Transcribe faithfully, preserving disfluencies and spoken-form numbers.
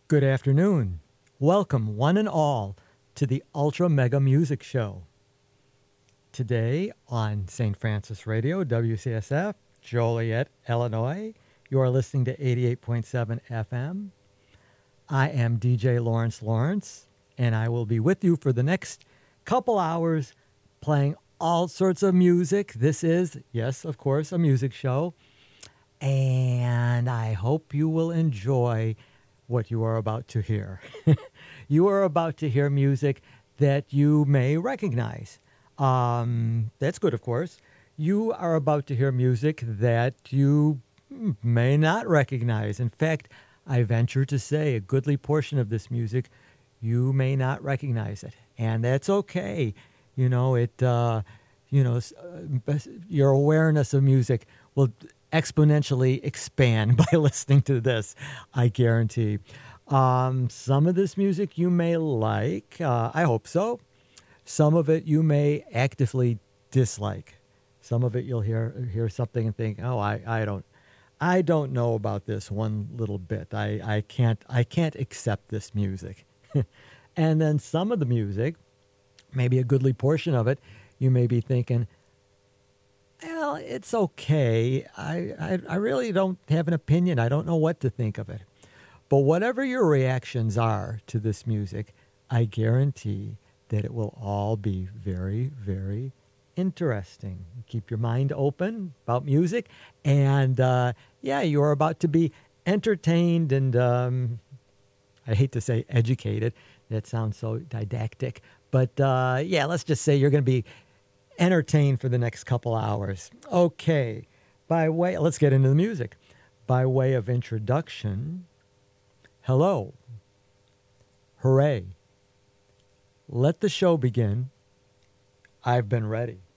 Good afternoon. Welcome, one and all, to the Ultra Mega Music Show. Today on Saint Francis Radio, W C S F, Joliet, Illinois, you are listening to eighty-eight point seven F M. I am D J Lawrence Lawrence, and I will be with you for the next couple hours playing all sorts of music. This is, yes, of course, a music show, and I hope you will enjoy what you are about to hear. You are about to hear music that you may recognize. Um, that's good, of course. You are about to hear music that you may not recognize. In fact, I venture to say a goodly portion of this music, you may not recognize it. And that's okay. You know, it, uh, you know, uh, your awareness of music will exponentially expand by listening to this, I guarantee. Um, some of this music you may like. Uh, I hope so. Some of it you may actively dislike. Some of it you'll hear hear something and think, "Oh, I, I don't, I don't know about this one little bit. I, I can't I can't accept this music." And then some of the music, maybe a goodly portion of it, you may be thinking, well, it's okay. I, I, I really don't have an opinion. I don't know what to think of it. But whatever your reactions are to this music, I guarantee that it will all be very, very interesting. Keep your mind open about music. And, uh, yeah, you're about to be entertained and, um, I hate to say educated. That sounds so didactic. But, uh, yeah, let's just say you're going to be entertained for the next couple hours. Okay, by way, let's get into the music. By way of introduction, hello, hooray, let the show begin. I've been ready.